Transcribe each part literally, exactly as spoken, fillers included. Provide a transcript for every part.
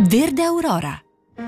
Verde Aurora.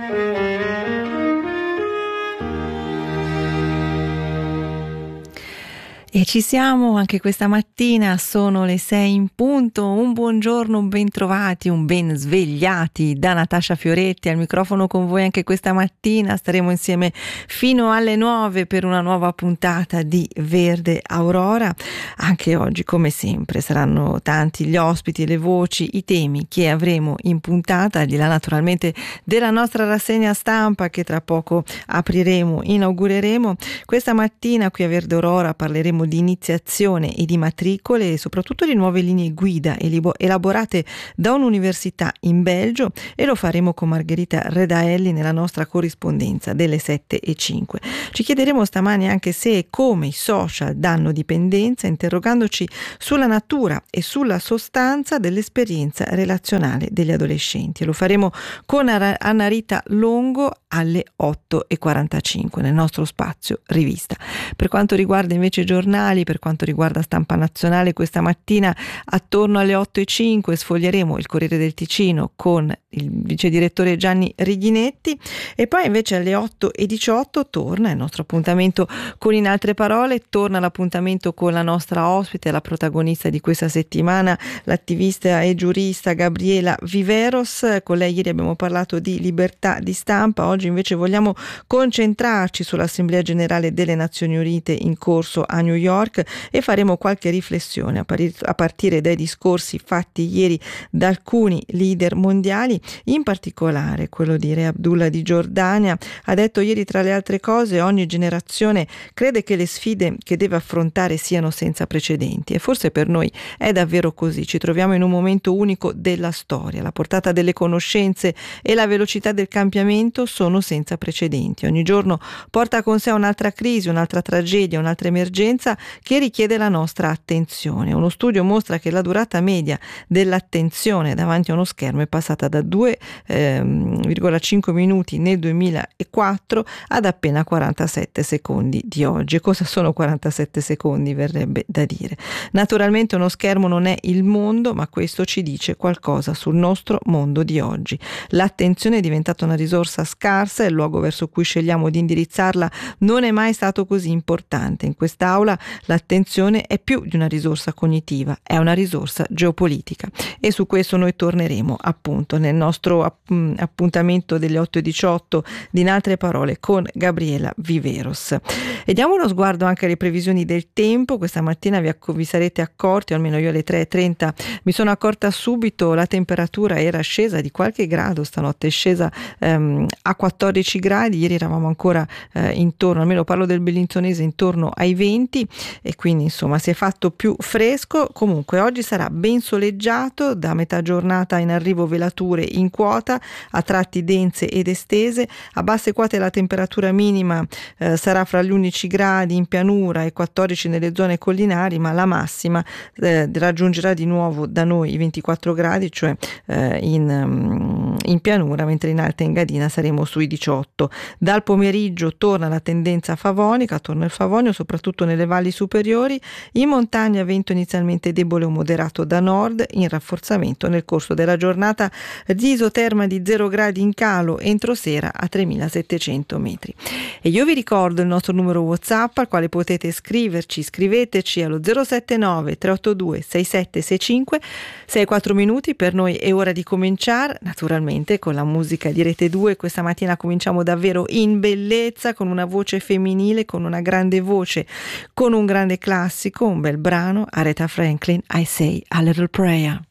E ci siamo anche questa mattina, sono le sei in punto. Un buongiorno, un ben trovati, un ben svegliati da Natascia Fioretti al microfono con voi anche questa mattina. Staremo insieme fino alle nove per una nuova puntata di Verde Aurora. Anche oggi, come sempre, saranno tanti gli ospiti, le voci, i temi che avremo in puntata, al di là naturalmente della nostra rassegna stampa che tra poco apriremo, inaugureremo. Questa mattina qui a Verde Aurora parleremo di iniziazione e di matricole e soprattutto di nuove linee guida elaborate da un'università in Belgio, e lo faremo con Margherita Redaelli nella nostra corrispondenza delle sette e cinque. Ci chiederemo stamani anche se e come i social danno dipendenza, interrogandoci sulla natura e sulla sostanza dell'esperienza relazionale degli adolescenti, e lo faremo con Anna Rita Longo alle otto e quarantacinque nel nostro spazio rivista. Per quanto riguarda invece i giornali, per quanto riguarda Stampa Nazionale, questa mattina attorno alle otto e cinque sfoglieremo il Corriere del Ticino con il vice direttore Gianni Righinetti, e poi invece alle otto e diciotto torna il nostro appuntamento con In Altre Parole, torna l'appuntamento con la nostra ospite, la protagonista di questa settimana, l'attivista e giurista Gabriela Viveros. Con lei ieri abbiamo parlato di libertà di stampa, oggi invece vogliamo concentrarci sull'Assemblea Generale delle Nazioni Unite in corso a New York, e faremo qualche riflessione a, pari- a partire dai discorsi fatti ieri da alcuni leader mondiali, in particolare quello di Re Abdullah di Giordania. Ha detto ieri, tra le altre cose, ogni generazione crede che le sfide che deve affrontare siano senza precedenti, e forse per noi è davvero così. Ci troviamo in un momento unico della storia, la portata delle conoscenze e la velocità del cambiamento sono senza precedenti. Ogni giorno porta con sé un'altra crisi, un'altra tragedia, un'altra emergenza che richiede la nostra attenzione. Uno studio mostra che la durata media dell'attenzione davanti a uno schermo è passata da due virgola cinque minuti nel duemilaquattro ad appena quarantasette secondi di oggi. E cosa sono quarantasette secondi, verrebbe da dire? Naturalmente uno schermo non è il mondo, ma questo ci dice qualcosa sul nostro mondo di oggi. L'attenzione è diventata una risorsa scarsa, e il luogo verso cui scegliamo di indirizzarla non è mai stato così importante. In quest'aula l'attenzione è più di una risorsa cognitiva, è una risorsa geopolitica, e su questo noi torneremo appunto nel nostro appuntamento delle otto e diciotto di In Altre Parole con Gabriela Viveros. E diamo uno sguardo anche alle previsioni del tempo. Questa mattina vi, vi sarete accorti, o almeno io alle tre e trenta mi sono accorta subito, la temperatura era scesa di qualche grado, stanotte è scesa ehm, a quattordici gradi, ieri eravamo ancora eh, intorno, almeno parlo del Bellinzonese, intorno ai venti, e quindi insomma si è fatto più fresco. Comunque oggi sarà ben soleggiato, da metà giornata in arrivo velature in quota, a tratti dense ed estese. A basse quote la temperatura minima eh, sarà fra gli undici gradi in pianura e quattordici nelle zone collinari, ma la massima eh, raggiungerà di nuovo da noi i ventiquattro gradi, cioè eh, in, um, in pianura, mentre in Alta Engadina saremo sui diciotto. Dal pomeriggio torna la tendenza favonica, torna il favonio soprattutto nelle valli superiori. In montagna vento inizialmente debole o moderato da nord, in rafforzamento nel corso della giornata, di isoterma di zero gradi in calo entro sera a tremilasettecento metri. E io vi ricordo il nostro numero WhatsApp al quale potete scriverci, scriveteci allo zero sette nove tre otto due sei sette sei cinque. sei quattro minuti, per noi è ora di cominciare, naturalmente con la musica di Rete due. Questa mattina cominciamo davvero in bellezza, con una voce femminile, con una grande voce, con un grande classico, un bel brano, Aretha Franklin, I Say a Little Prayer.